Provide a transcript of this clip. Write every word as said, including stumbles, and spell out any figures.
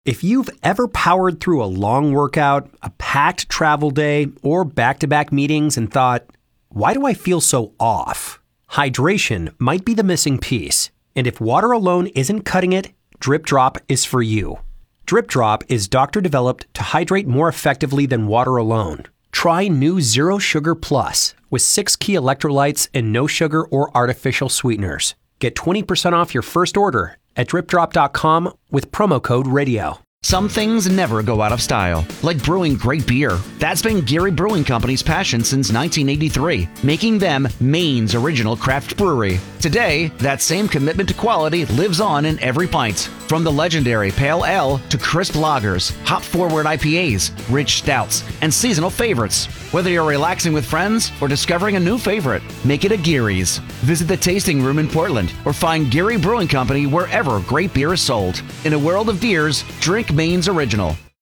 If you've ever powered through a long workout, a packed travel day, or back-to-back meetings and thought, why do I feel so off? Hydration might be the missing piece. And if water alone isn't cutting it, Drip Drop is for you. Drip Drop is doctor-developed to hydrate more effectively than water alone. Try new Zero Sugar Plus with six key electrolytes and no sugar or artificial sweeteners. Get twenty percent off your first order at drip drop dot com with promo code radio. Some things never go out of style, like brewing great beer. That's been Geary Brewing Company's passion since nineteen eighty-three, making them Maine's original craft brewery. Today, that same commitment to quality lives on in every pint. From the legendary Pale Ale to crisp lagers, hop-forward I P As, rich stouts, and seasonal favorites. Whether you're relaxing with friends or discovering a new favorite, make it a Geary's. Visit the tasting room in Portland or find Geary Brewing Company wherever great beer is sold. In a world of beers, drink Maine's original.